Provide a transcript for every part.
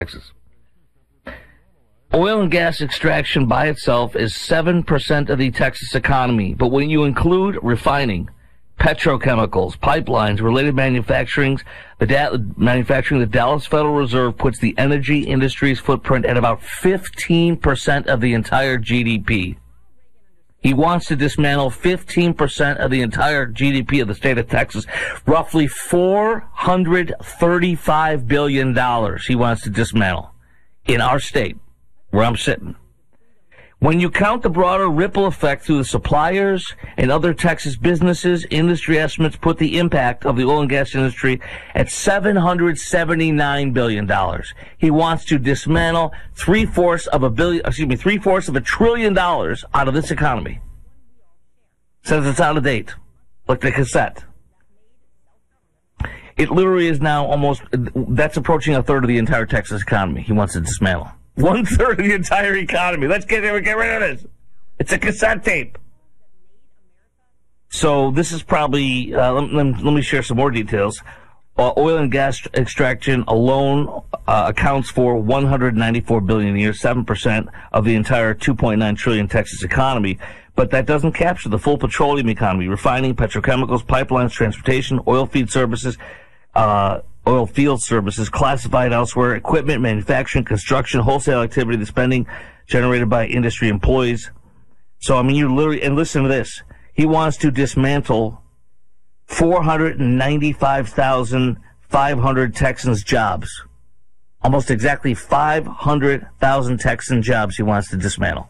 Texas. Oil and gas extraction by itself is 7% of the Texas economy, but when you include refining, petrochemicals, pipelines, related manufacturing, the Dallas Federal Reserve puts the energy industry's footprint at about 15% of the entire GDP. He wants to dismantle 15% of the entire GDP of the state of Texas, roughly $435 billion he wants to dismantle in our state, where I'm sitting. When you count the broader ripple effect through the suppliers and other Texas businesses, industry estimates put the impact of the oil and gas industry at $779 billion. He wants to dismantle three-fourths of $1 trillion out of this economy. Says it's out of date, like the cassette. It literally is now that's approaching a third of the entire Texas economy he wants to dismantle. 1/3 of the entire economy. Let's get rid of this. It's a cassette tape. So this is probably, let me share some more details. Oil and gas extraction alone accounts for $194 billion a year, 7% of the entire $2.9 trillion Texas economy. But that doesn't capture the full petroleum economy, refining, petrochemicals, pipelines, transportation, oil field services, classified elsewhere, equipment, manufacturing, construction, wholesale activity, the spending generated by industry employees. So, I mean, you literally, and listen to this, he wants to dismantle 495,500 Texans' jobs. Almost exactly 500,000 Texan jobs he wants to dismantle.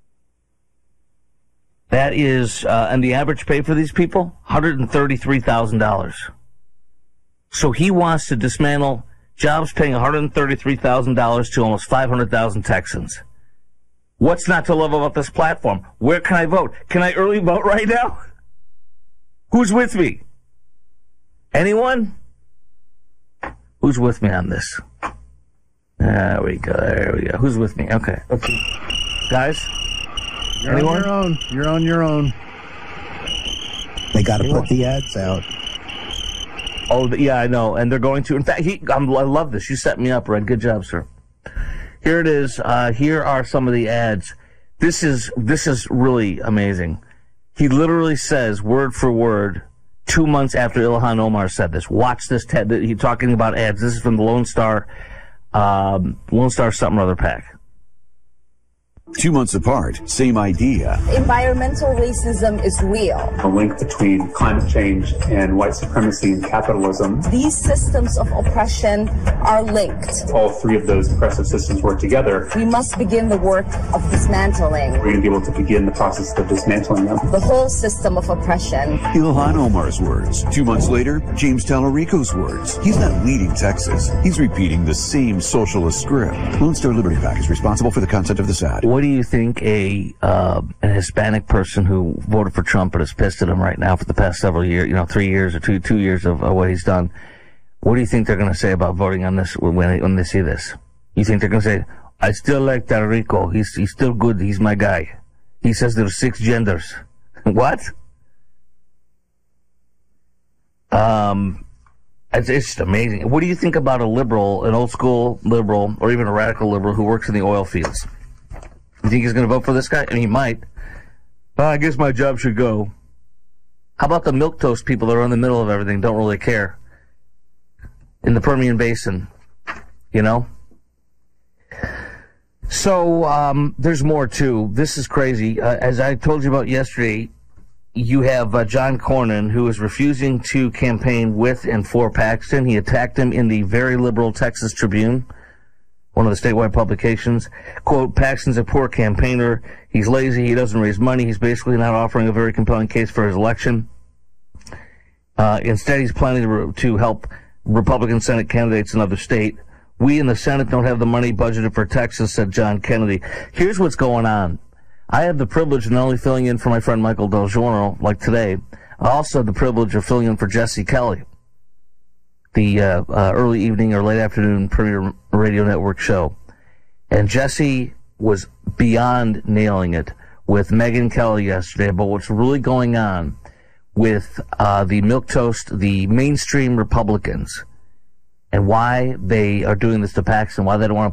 That is, and the average pay for these people, $133,000. So he wants to dismantle jobs paying $133,000 to almost 500,000 Texans. What's not to love about this platform? Where can I vote? Can I early vote right now? Who's with me? Anyone? Who's with me on this? There we go. Who's with me? Okay. Guys? Anyone? You're on your own. They got to put the ads out. Oh, yeah, I know. And they're going to. In fact, I love this. You set me up, Red. Good job, sir. Here it is. Here are some of the ads. This is really amazing. He literally says, word for word, 2 months after Ilhan Omar said this. Watch this. He's talking about ads. This is from the Lone Star something or other pack. 2 months apart, same idea. Environmental racism is real. A link between climate change and white supremacy and capitalism. These systems of oppression are linked. All three of those oppressive systems work together. We must begin the work of dismantling. We're going to be able to begin the process of dismantling them. The whole system of oppression. Ilhan Omar's words. 2 months later, James Tallarico's words. He's not leading Texas. He's repeating the same socialist script. Lone Star Liberty PAC is responsible for the content of this ad. What do you think a Hispanic person who voted for Trump but is pissed at him right now for the past several years, 3 years or two years of what he's done, what do you think they're going to say about voting on this when they see this? You think they're going to say, I still like Tallarico. He's still good. He's my guy. He says there's 6 genders. What? It's just amazing. What do you think about a liberal, an old school liberal, or even a radical liberal who works in the oil fields? You think he's going to vote for this guy? And he might. I guess my job should go. How about the milquetoast people that are in the middle of everything, don't really care? In the Permian Basin, So, there's more, too. This is crazy. As I told you about yesterday, you have John Cornyn, who is refusing to campaign with and for Paxton. He attacked him in the very liberal Texas Tribune, one of the statewide publications. Quote, Paxton's a poor campaigner. He's lazy. He doesn't raise money. He's basically not offering a very compelling case for his election. Instead, he's planning to help Republican Senate candidates in other state. We in the Senate don't have the money budgeted for Texas, said John Kennedy. Here's what's going on. I have the privilege of not only filling in for my friend Michael Del Giorno, like today, I also have the privilege of filling in for Jesse Kelly, the early evening or late afternoon Premier Radio Network show. And Jesse was beyond nailing it with Megyn Kelly yesterday about what's really going on with the milquetoast, the mainstream Republicans, and why they are doing this to Paxton, why they don't want to